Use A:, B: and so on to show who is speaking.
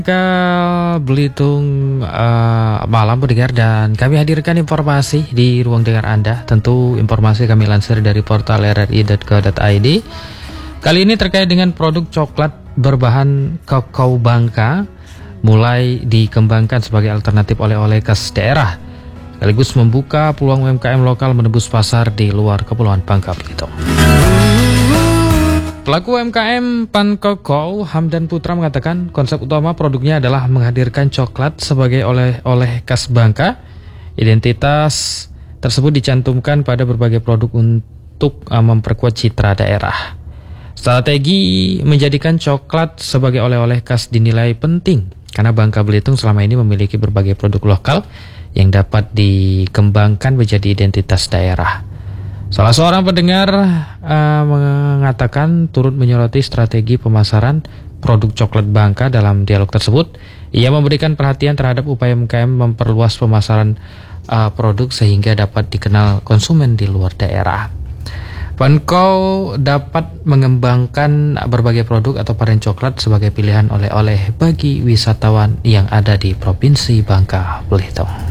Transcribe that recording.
A: Ke Belitung malam pendengar, dan kami hadirkan informasi di ruang dengar Anda. Tentu informasi kami lansir dari portal rri.co.id. Kali ini terkait dengan produk coklat berbahan kakao Bangka mulai dikembangkan sebagai alternatif oleh-oleh khas daerah, sekaligus membuka peluang UMKM lokal menembus pasar di luar Kepulauan Bangka Belitung. Pelaku UMKM Pan Kakao Hamdan Putra mengatakan konsep utama produknya adalah menghadirkan coklat sebagai oleh-oleh khas Bangka. Identitas tersebut dicantumkan pada berbagai produk untuk memperkuat citra daerah. Strategi menjadikan coklat sebagai oleh-oleh khas dinilai penting karena Bangka Belitung selama ini memiliki berbagai produk lokal yang dapat dikembangkan menjadi identitas daerah. Salah seorang pendengar mengatakan turut menyoroti strategi pemasaran produk coklat Bangka. Dalam dialog tersebut, ia memberikan perhatian terhadap upaya UMKM memperluas pemasaran produk sehingga dapat dikenal konsumen di luar daerah. Pankau dapat mengembangkan berbagai produk atau varian coklat sebagai pilihan oleh-oleh bagi wisatawan yang ada di Provinsi Bangka Belitung.